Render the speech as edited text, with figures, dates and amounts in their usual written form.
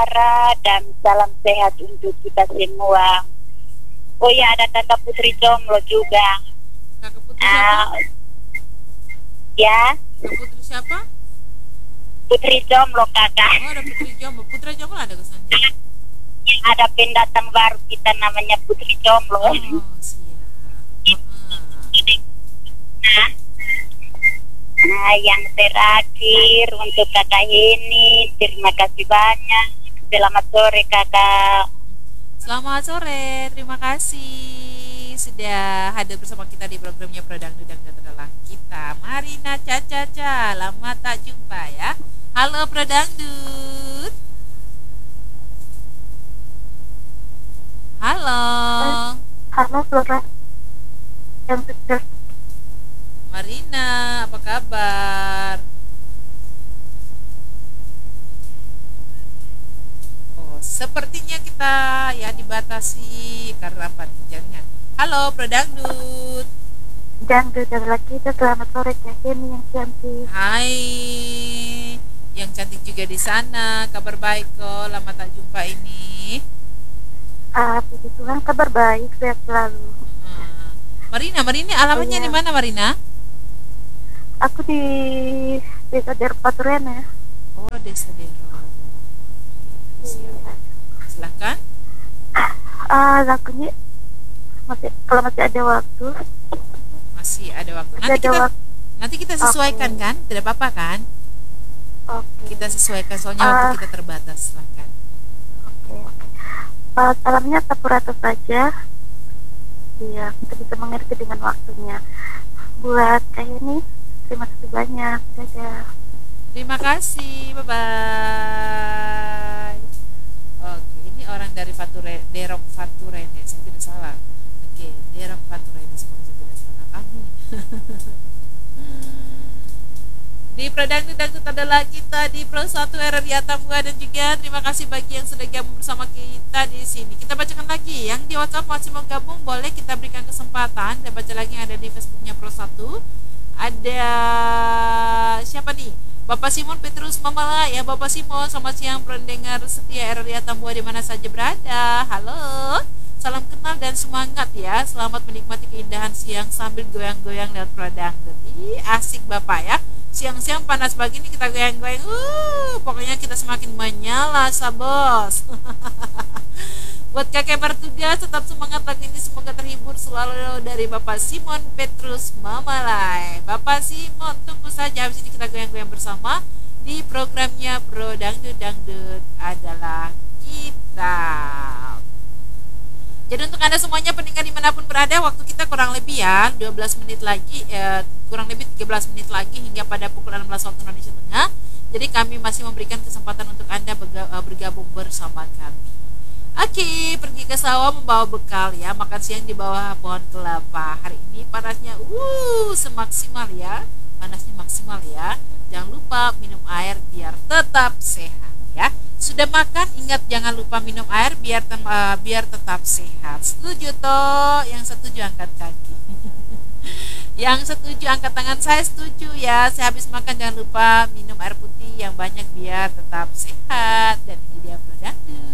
Utara dan salam sehat untuk kita semua. Oh ya, ada kakak Putri Jomblo juga. Kakak Putri siapa? Ya, Kakak Putri siapa? Putri Jomblo kakak. Oh, ada Putri Jomblo. Putra Jomblo ada kesannya. Ada pendatang baru kita namanya Putri Jomblo. Oh, siap. Nah, yang terakhir untuk kakak ini, terima kasih banyak. Selamat sore kakak. Selamat sore, terima kasih sudah hadir bersama kita di programnya Prodangdut dan adalah kita Marina Caca. Lama tak jumpa ya. Halo Prodangdut. Halo. Halo Flora. Marina, apa kabar? Oh, sepertinya kita ya dibatasi karena apa nih jaringan. Halo Prodangdut. Dangdut adalah kita. Selamat sore Kak Heni yang cantik. Hai, yang cantik juga di sana. Kabar baik kok, lama tak jumpa ini. Puji Tuhan kabar baik, sehat selalu. Marina, alamatnya Iya. di mana Marina? Aku di Desa Derpaturen ya. Oh, Desa Dero. Siap. Silakan. Lagunya kalau masih ada waktu. Masih ada waktu. Masih ada waktu. Nanti kita sesuaikan Oke. kan? Tidak apa-apa kan? Oke. Kita sesuaikan soalnya waktu kita terbatas. Silakan. Oke. Salamnya Tapurata saja. Iya, kita bisa mengerti dengan waktunya. Buat kayak ini, terima kasih banyak. Dadah. Terima kasih. Bye-bye. Oke, ini orang dari Derok Faturene, saya tidak salah. Oke, Derok Faturene, semoga saya tidak salah. Amin. Di Prodangdut adalah kita di Pro 1 RRI Atambua dan juga terima kasih bagi yang sudah gabung bersama kita di sini. Kita bacakan lagi yang di WhatsApp masih mau gabung, boleh kita berikan kesempatan. Kita baca lagi yang ada di Facebooknya Pro 1. Ada siapa nih? Bapak Simon Petrus Mamala ya. Bapak Simon, selamat siang pendengar setia RRI Atambua di mana saja berada. Halo. Salam kenal dan semangat ya. Selamat menikmati keindahan siang sambil goyang-goyang lewat Prodangdut. Ih, asik Bapak ya. Siang-siang panas begini kita goyang-goyang. Pokoknya kita semakin menyala sabos. Buat kakek bertugas tetap semangat lagi ini, semoga terhibur selalu dari Bapak Simon Petrus Mamalai. Bapak Simon, tunggu saja habis ini kita goyang-goyang bersama di programnya Prodangdut adalah kita. Jadi untuk Anda semuanya pendengar dimanapun berada, waktu kita kurang lebih ya 12 menit lagi, kurang lebih 13 menit lagi hingga pada pukul 16 waktu Indonesia Tengah. Jadi kami masih memberikan kesempatan untuk Anda bergabung bersama kami. Oke, pergi ke sawah membawa bekal ya, makan siang di bawah pohon kelapa. Hari ini panasnya semaksimal ya, panasnya maksimal ya. Jangan lupa minum air biar tetap sehat ya. Sudah makan, ingat jangan lupa minum air biar tetap sehat. Setuju toh? Yang setuju angkat kaki. Yang setuju angkat tangan. Saya setuju ya. Saya habis makan jangan lupa minum air putih yang banyak biar tetap sehat. Dan ini dia Prodangdut.